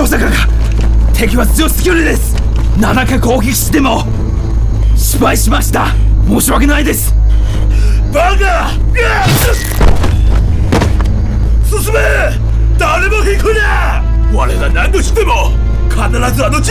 坂が敵は強すぎるです。7回攻撃しても失敗しました。申し訳ないです。 バカ！進め！誰も引くな！我が何としても必ずあの